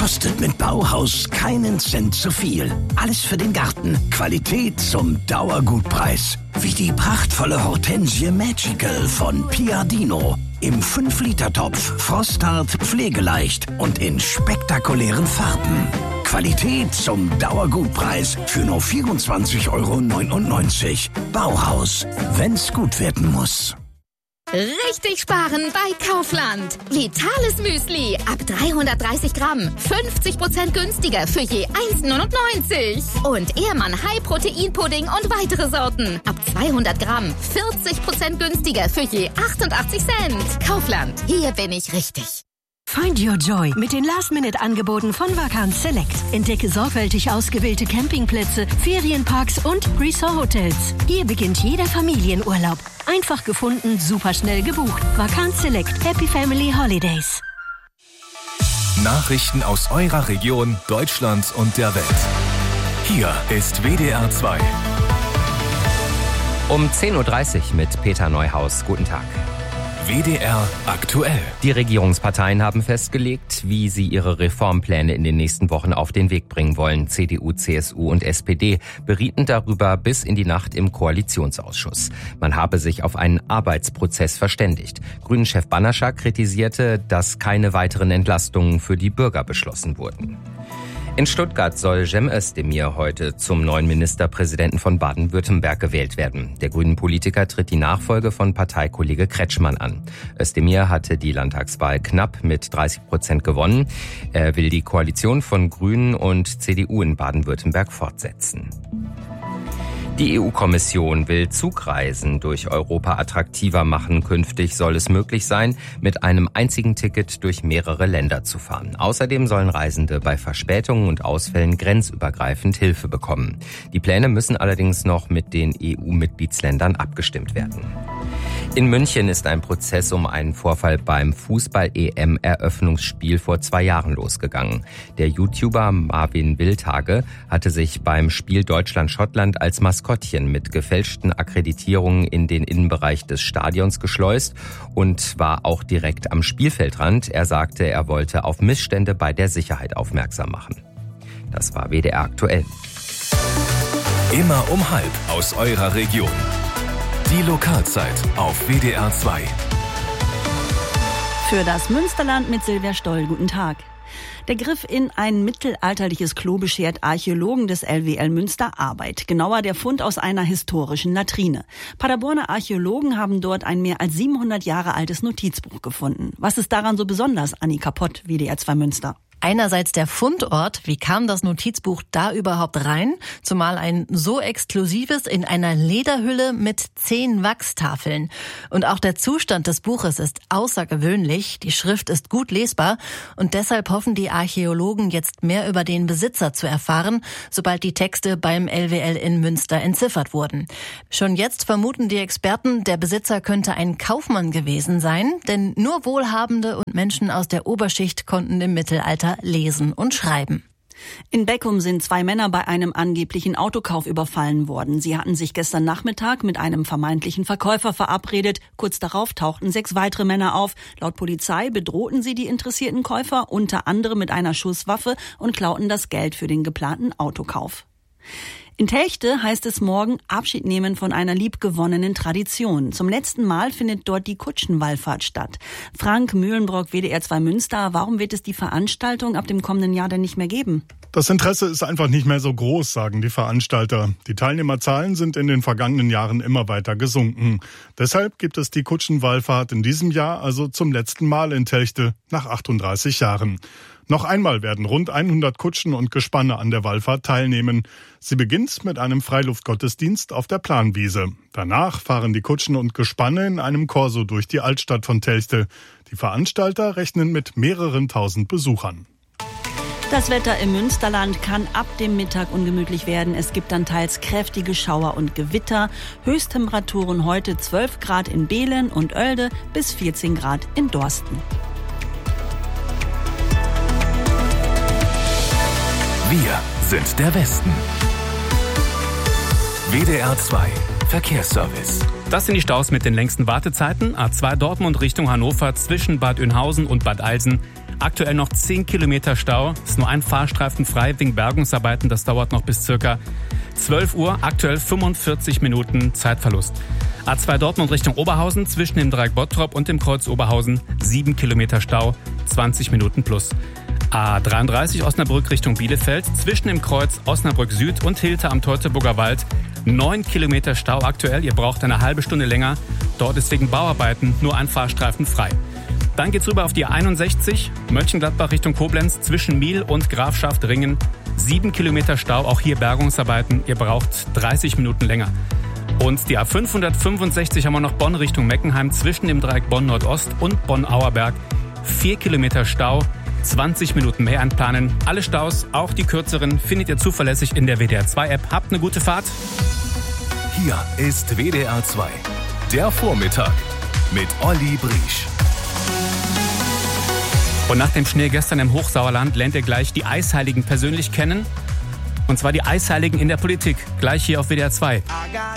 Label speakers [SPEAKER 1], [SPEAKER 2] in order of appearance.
[SPEAKER 1] kostet mit Bauhaus keinen Cent zu viel. Alles für den Garten. Qualität zum Dauergutpreis. Wie die prachtvolle Hortensie Magical von Piadino. Im 5-Liter-Topf, frosthart, pflegeleicht und in spektakulären Farben. Qualität zum Dauergutpreis für nur 24,99 €. Bauhaus, wenn's gut werden muss.
[SPEAKER 2] Richtig sparen bei Kaufland. Vitales Müsli ab 330 Gramm. 50% günstiger für je 1,99 €. Und Ehrmann High-Protein-Pudding und weitere Sorten. Ab 200 Gramm. 40% günstiger für je 88 Cent. Kaufland. Hier bin ich richtig.
[SPEAKER 3] Find your joy mit den Last-Minute-Angeboten von Vacanz Select. Entdecke sorgfältig ausgewählte Campingplätze, Ferienparks und Resort-Hotels. Hier beginnt jeder Familienurlaub. Einfach gefunden, superschnell gebucht. Vacanz Select. Happy Family Holidays.
[SPEAKER 4] Nachrichten aus eurer Region, Deutschland und der Welt. Hier ist WDR 2.
[SPEAKER 5] Um 10:30 Uhr mit Peter Neuhaus. Guten Tag.
[SPEAKER 4] WDR aktuell.
[SPEAKER 5] Die Regierungsparteien haben festgelegt, wie sie ihre Reformpläne in den nächsten Wochen auf den Weg bringen wollen. CDU, CSU und SPD berieten darüber bis in die Nacht im Koalitionsausschuss. Man habe sich auf einen Arbeitsprozess verständigt. Grünen-Chef Bannerschak kritisierte, dass keine weiteren Entlastungen für die Bürger beschlossen wurden. In Stuttgart soll Cem Özdemir heute zum neuen Ministerpräsidenten von Baden-Württemberg gewählt werden. Der grünen Politiker tritt die Nachfolge von Parteikollege Kretschmann an. Özdemir hatte die Landtagswahl knapp mit 30% gewonnen. Er will die Koalition von Grünen und CDU in Baden-Württemberg fortsetzen. Die EU-Kommission will Zugreisen durch Europa attraktiver machen. Künftig soll es möglich sein, mit einem einzigen Ticket durch mehrere Länder zu fahren. Außerdem sollen Reisende bei Verspätungen und Ausfällen grenzübergreifend Hilfe bekommen. Die Pläne müssen allerdings noch mit den EU-Mitgliedsländern abgestimmt werden. In München ist ein Prozess um einen Vorfall beim Fußball-EM-Eröffnungsspiel vor 2 Jahren losgegangen. Der YouTuber Marvin Wildhage hatte sich beim Spiel Deutschland-Schottland als Maskottchen mit gefälschten Akkreditierungen in den Innenbereich des Stadions geschleust und war auch direkt am Spielfeldrand. Er sagte, er wollte auf Missstände bei der Sicherheit aufmerksam machen. Das war WDR aktuell.
[SPEAKER 4] Immer um 12:30 aus eurer Region. Die Lokalzeit auf WDR 2.
[SPEAKER 3] Für das Münsterland mit Silvia Stoll. Guten Tag. Der Griff in ein mittelalterliches Klo beschert Archäologen des LWL Münster Arbeit. Genauer der Fund aus einer historischen Latrine. Paderborner Archäologen haben dort ein mehr als 700 Jahre altes Notizbuch gefunden. Was ist daran so besonders, Anni Kappott, WDR 2 Münster?
[SPEAKER 6] Einerseits der Fundort, wie kam das Notizbuch da überhaupt rein? Zumal ein so exklusives in einer Lederhülle mit 10 Wachstafeln. Und auch der Zustand des Buches ist außergewöhnlich, die Schrift ist gut lesbar und deshalb hoffen die Archäologen jetzt mehr über den Besitzer zu erfahren, sobald die Texte beim LWL in Münster entziffert wurden. Schon jetzt vermuten die Experten, der Besitzer könnte ein Kaufmann gewesen sein, denn nur Wohlhabende und Menschen aus der Oberschicht konnten im Mittelalter lesen und schreiben.
[SPEAKER 3] In Beckum sind 2 Männer bei einem angeblichen Autokauf überfallen worden. Sie hatten sich gestern Nachmittag mit einem vermeintlichen Verkäufer verabredet. Kurz darauf tauchten 6 weitere Männer auf. Laut Polizei bedrohten sie die interessierten Käufer unter anderem mit einer Schusswaffe und klauten das Geld für den geplanten Autokauf. In Telchte heißt es morgen Abschied nehmen von einer liebgewonnenen Tradition. Zum letzten Mal findet dort die Kutschenwallfahrt statt. Frank Mühlenbrock, WDR 2 Münster, warum wird es die Veranstaltung ab dem kommenden Jahr denn nicht mehr geben?
[SPEAKER 7] Das Interesse ist einfach nicht mehr so groß, sagen die Veranstalter. Die Teilnehmerzahlen sind in den vergangenen Jahren immer weiter gesunken. Deshalb gibt es die Kutschenwallfahrt in diesem Jahr also zum letzten Mal in Telchte nach 38 Jahren. Noch einmal werden rund 100 Kutschen und Gespanne an der Wallfahrt teilnehmen. Sie beginnt mit einem Freiluftgottesdienst auf der Planwiese. Danach fahren die Kutschen und Gespanne in einem Korso durch die Altstadt von Telchte. Die Veranstalter rechnen mit mehreren tausend Besuchern.
[SPEAKER 3] Das Wetter im Münsterland kann ab dem Mittag ungemütlich werden. Es gibt dann teils kräftige Schauer und Gewitter. Höchsttemperaturen heute 12 Grad in Behlen und Oelde bis 14 Grad in Dorsten.
[SPEAKER 4] Wir sind der Westen. WDR 2 Verkehrsservice.
[SPEAKER 8] Das sind die Staus mit den längsten Wartezeiten. A2 Dortmund Richtung Hannover zwischen Bad Oeynhausen und Bad Eilsen. Aktuell noch 10 Kilometer Stau. Ist nur ein Fahrstreifen frei wegen Bergungsarbeiten. Das dauert noch bis circa 12 Uhr. Aktuell 45 Minuten Zeitverlust. A2 Dortmund Richtung Oberhausen zwischen dem Dreieck Bottrop und dem Kreuz Oberhausen 7 Kilometer Stau, 20 Minuten plus. A33 Osnabrück Richtung Bielefeld zwischen dem Kreuz Osnabrück Süd und Hilter am Teutoburger Wald 9 Kilometer Stau aktuell. Ihr braucht eine halbe Stunde länger. Dort ist wegen Bauarbeiten nur ein Fahrstreifen frei. Dann geht's rüber auf die 61 Mönchengladbach Richtung Koblenz zwischen Miel und Grafschaft-Ringen. 7 Kilometer Stau, auch hier Bergungsarbeiten. Ihr braucht 30 Minuten länger. Und die A565 haben wir noch Bonn Richtung Meckenheim zwischen dem Dreieck Bonn-Nordost und Bonn-Auerberg. 4 Kilometer Stau, 20 Minuten mehr einplanen. Alle Staus, auch die kürzeren, findet ihr zuverlässig in der WDR 2 App. Habt eine gute Fahrt.
[SPEAKER 4] Hier ist WDR 2, der Vormittag mit Olli Briesch.
[SPEAKER 8] Und nach dem Schnee gestern im Hochsauerland lernt ihr gleich die Eisheiligen persönlich kennen. Und zwar die Eisheiligen in der Politik. Gleich hier auf WDR 2.